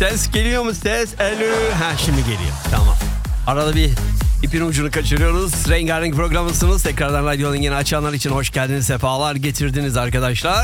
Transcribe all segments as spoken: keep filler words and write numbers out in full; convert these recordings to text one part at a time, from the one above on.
Ses geliyor mu ses? Alo. Ha şimdi geliyor. Tamam. Arada bir ipin ucunu kaçırıyoruz. Rengarenk programısınız. Tekrardan radyonun yeni açanlar için hoş geldiniz. Sefalar getirdiniz arkadaşlar.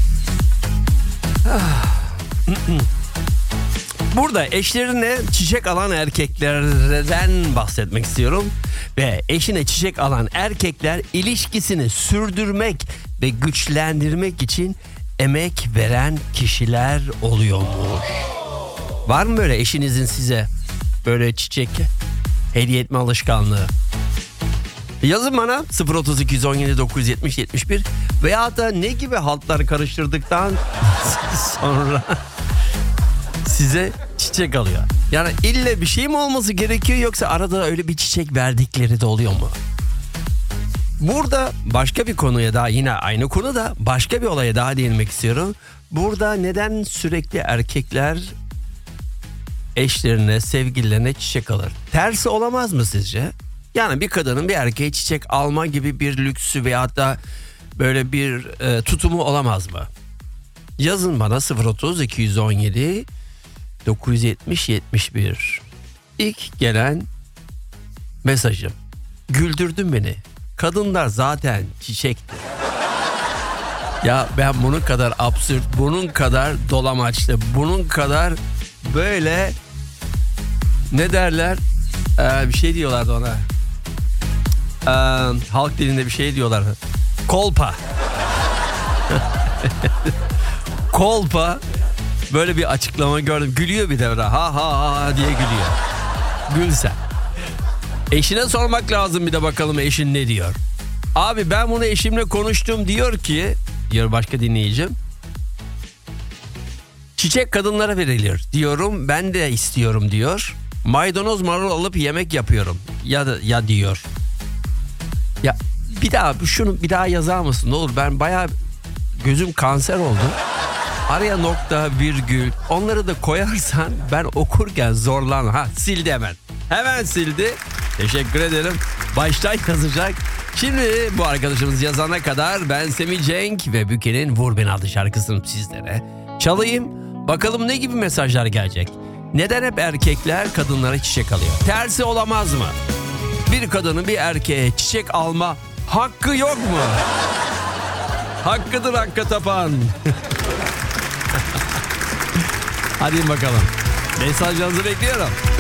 Burada eşlerine çiçek alan erkeklerden bahsetmek istiyorum. Ve eşine çiçek alan erkekler ilişkisini sürdürmek ve güçlendirmek için emek veren kişiler oluyormuş. Var mı böyle eşinizin size böyle çiçek hediye etme alışkanlığı? Yazın bana sıfır otuz iki on yedi dokuz yüz yetmiş yetmiş bir veya da ne gibi haltlar karıştırdıktan sonra size çiçek alıyor. Yani ille bir şey mi olması gerekiyor yoksa arada öyle bir çiçek verdikleri de oluyor mu? Burada başka bir konuya daha, yine aynı konuda başka bir olaya daha değinmek istiyorum. Burada neden sürekli erkekler eşlerine, sevgililerine çiçek alır? Tersi olamaz mı sizce? Yani bir kadının bir erkeğe çiçek alma gibi bir lüksü veya da böyle bir e, tutumu olamaz mı? Yazın bana sıfır otuz iki on yedi dokuz yüz yetmiş yetmiş bir. İlk gelen mesajım. Güldürdün beni. Kadınlar zaten çiçektir. Ya ben bunun kadar absürt, bunun kadar dolamaçlı, bunun kadar böyle ne derler? Ee, bir şey diyorlardı ona. Ee, halk dilinde bir şey diyorlar. Kolpa. Kolpa. Böyle bir açıklama gördüm. Gülüyor bir de ha ha ha diye gülüyor. Gül sen. Eşine sormak lazım bir de bakalım eşin ne diyor. Abi ben bunu eşimle konuştum diyor ki, diyor başka dinleyicim. Çiçek kadınlara verilir diyorum, ben de istiyorum diyor. Maydanoz marul alıp yemek yapıyorum. Ya da ya diyor. Ya bir daha şunu bir daha yazar mısın? Ne olur, ben bayağı gözüm kanser oldu. Araya nokta, virgül onları da koyarsan ben okurken zorlan. Ha sildi hemen. Hemen sildi. Teşekkür ederim. Baştan yazacak. Şimdi bu arkadaşımız yazana kadar ben Semih Cenk ve Büke'nin Vur Beni adlı şarkısını sizlere çalayım. Bakalım ne gibi mesajlar gelecek. Neden hep erkekler kadınlara çiçek alıyor? Tersi olamaz mı? Bir kadının bir erkeğe çiçek alma hakkı yok mu? Hakkıdır Hakkı tapan. Hadi bakalım. Mesajlarınızı bekliyorum.